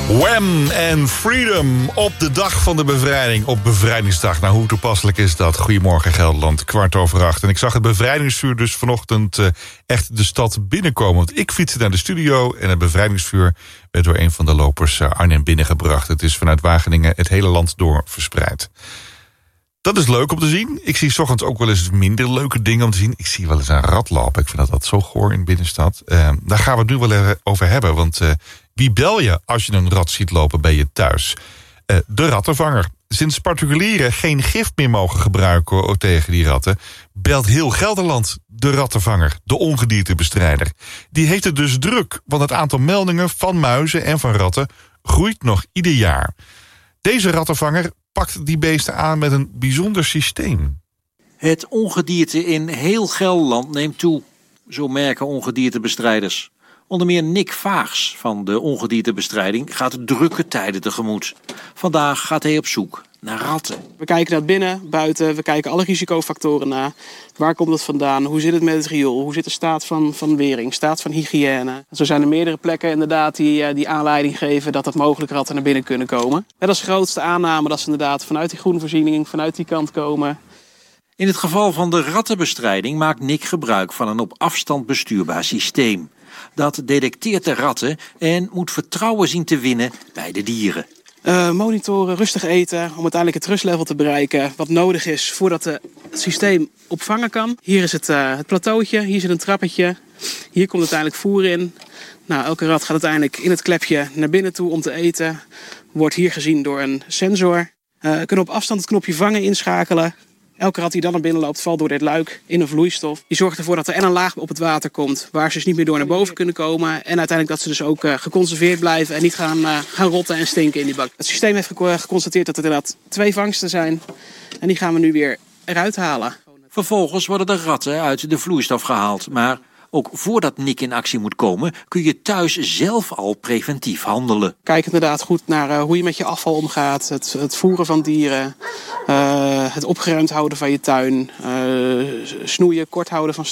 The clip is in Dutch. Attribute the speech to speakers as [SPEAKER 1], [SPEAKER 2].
[SPEAKER 1] Wham en Freedom op de dag van de bevrijding. Op bevrijdingsdag. Nou, hoe toepasselijk is dat? Goedemorgen Gelderland, 7:15. En ik zag het bevrijdingsvuur dus vanochtend echt de stad binnenkomen. Want ik fietste naar de studio en het bevrijdingsvuur werd door een van de lopers Arnhem binnengebracht. Het is vanuit Wageningen het hele land door verspreid. Dat is leuk om te zien. Ik zie 's ochtends ook wel eens minder leuke dingen om te zien. Ik zie wel eens een rat lopen. Ik vind dat zo goor in de binnenstad. Daar gaan we het nu wel even over hebben. Want wie bel je als je een rat ziet lopen bij je thuis? De rattenvanger. Sinds particulieren geen gif meer mogen gebruiken tegen die ratten, belt heel Gelderland de rattenvanger, de ongediertebestrijder. Die heeft het dus druk, want het aantal meldingen van muizen en van ratten groeit nog ieder jaar. Deze rattenvanger pakt die beesten aan met een bijzonder systeem.
[SPEAKER 2] Het ongedierte in heel Gelderland neemt toe. Zo merken ongediertebestrijders. Onder meer Nick Vaags van de ongediertebestrijding gaat drukke tijden tegemoet. Vandaag gaat hij op zoek naar ratten.
[SPEAKER 3] We kijken naar binnen, buiten, we kijken alle risicofactoren na. Waar komt het vandaan? Hoe zit het met het riool? Hoe zit de staat van wering, staat van hygiëne? Zo zijn er meerdere plekken inderdaad die aanleiding geven dat mogelijk ratten naar binnen kunnen komen. Met als grootste aanname dat ze inderdaad vanuit die groenvoorziening, vanuit die kant komen.
[SPEAKER 2] In het geval van de rattenbestrijding maakt Nick gebruik van een op afstand bestuurbaar systeem. Dat detecteert de ratten en moet vertrouwen zien te winnen bij de dieren.
[SPEAKER 3] Monitoren, rustig eten, om uiteindelijk het rustlevel te bereiken wat nodig is voordat het systeem opvangen kan. Hier is het plateautje, hier zit een trappetje, hier komt uiteindelijk voer in. Nou, elke rat gaat uiteindelijk in het klepje naar binnen toe om te eten. Wordt hier gezien door een sensor. Kunnen op afstand het knopje vangen inschakelen. Elke rat die dan naar binnen loopt, valt door dit luik in een vloeistof. Die zorgt ervoor dat er en een laag op het water komt, waar ze dus niet meer door naar boven kunnen komen. En uiteindelijk dat ze dus ook geconserveerd blijven en niet gaan rotten en stinken in die bak. Het systeem heeft geconstateerd dat er inderdaad 2 vangsten zijn. En die gaan we nu weer eruit halen.
[SPEAKER 2] Vervolgens worden de ratten uit de vloeistof gehaald. Maar ook voordat Nick in actie moet komen, kun je thuis zelf al preventief handelen.
[SPEAKER 3] Kijk inderdaad goed naar hoe je met je afval omgaat. Het voeren van dieren. Het opgeruimd houden van je tuin. Snoeien, kort houden van